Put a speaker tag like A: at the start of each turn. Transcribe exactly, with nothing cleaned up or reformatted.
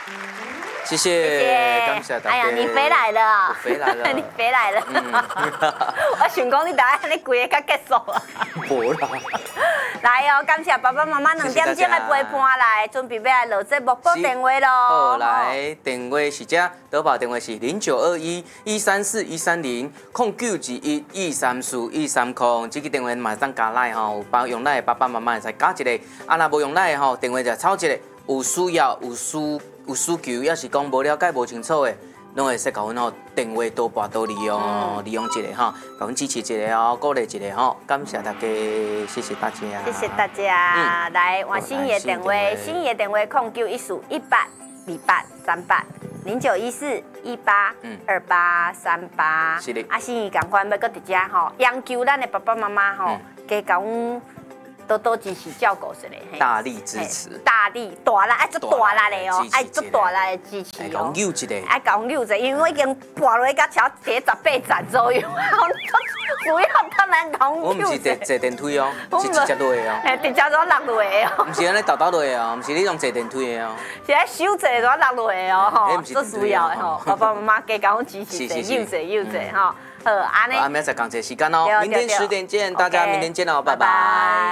A: 谢谢，感谢大家。
B: 哎呀，你回来了，
A: 我回来了，
B: 你回来了。嗯、我想讲你大概你规个结束啊。
A: 无啦。
B: 来哦，感谢爸爸妈妈两点钟的陪伴来，准备要来录节目拨电话咯。
A: 好，来电话是这，导报电话是零九二一一三四一三零空九二一一三四一三空，这个电话马上加来吼，有用来的爸爸妈妈会使加一个，啊若无用来的吼，电话就抄一个，有需要有需有需求，要是讲无了解无清楚的。拢会使甲阮吼电话多拨多利用，嗯、利用一下吼，甲阮支持一下哦，鼓励一下吼，感谢大家，谢谢大家，
B: 谢谢大家。嗯、来换心仪的电话，心仪的电话空九一四一八二八三八零九一四一八二八三八。是的。啊，心仪赶快要搁伫遮吼，央求咱的爸爸妈妈吼，加甲阮。多多支持照顾一下，
A: 大力支持，
B: 大力大力爱做大力的哦，爱做大力的支持哦，
A: 爱讲扭一个，
B: 爱讲扭一个，因为我已经跋落去到桥第十八站左右，不要他们讲扭。
A: 我唔是坐坐电梯哦，是直接落的哦，
B: 哎，直接就落落的哦，
A: 唔是安尼倒倒落的哦，唔是你用坐电梯的哦，
B: 是爱手坐就落落的哦，吼，做需要的吼，爸爸妈妈加讲支持，坐扭坐扭坐吼，好，安尼。
A: 啊，明仔载讲这时间哦，明天十点见，大家明天见哦，拜拜。